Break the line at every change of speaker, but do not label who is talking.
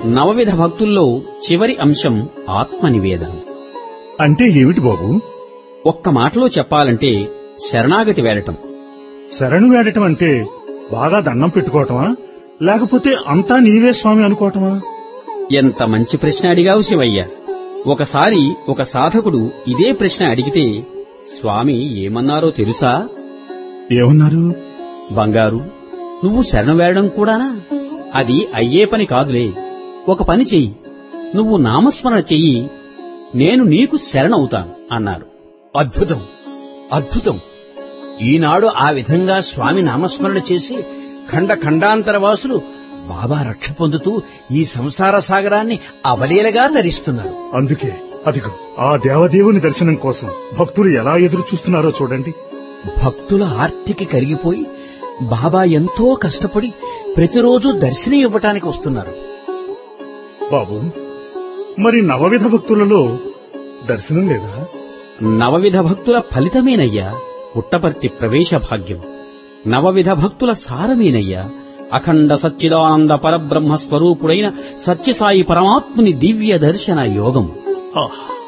నవవిధ భక్తుల్లో చివరి అంశం ఆత్మనివేదనం.
అంటే ఏమిటి బాబు?
ఒక్క మాటలో చెప్పాలంటే శరణాగతి వేడటం.
శరణు వేడటం అంటే బాగా దండం పెట్టుకోవటమా, లేకపోతే అంతా నీవే స్వామి అనుకోవటమా?
ఎంత మంచి ప్రశ్న అడిగావు శివయ్య. ఒకసారి ఒక సాధకుడు ఇదే ప్రశ్న అడిగితే స్వామి ఏమన్నారో తెలుసా?
ఏమన్నారు?
బంగారు, నువ్వు శరణు వేడడం కూడానా? అది అయ్యే పని కాదులే. ఒక పని చెయ్యి, నువ్వు నామస్మరణ చెయ్యి, నేను నీకు శరణవుతాను అన్నారు.
అద్భుతం, అద్భుతం. ఈనాడు ఆ విధంగా స్వామి నామస్మరణ చేసి ఖండాంతరవాసులు బాబా రక్ష పొందుతూ ఈ సంసార సాగరాన్ని అవలీలగా తరిస్తున్నారు.
అందుకే అదిగో ఆ దేవదేవుని దర్శనం కోసం భక్తులు ఎలా ఎదురు చూస్తున్నారో చూడండి.
భక్తుల ఆర్తికి కరిగిపోయి బాబా ఎంతో కష్టపడి ప్రతిరోజు దర్శనం ఇవ్వటానికి వస్తున్నారు.
బాబు, మరి నవవిధ భక్తులలో దర్శనం లేదా?
నవవిధ భక్తుల ఫలితమేనయ్యా పుట్టపర్తి ప్రవేశ భాగ్యం. నవవిధ భక్తుల సారమేనయ్యా అఖండ సచ్చిదానంద పరబ్రహ్మ స్వరూపుడైన సత్యసాయి పరమాత్ముని దివ్య దర్శన యోగం.
ఆహ్!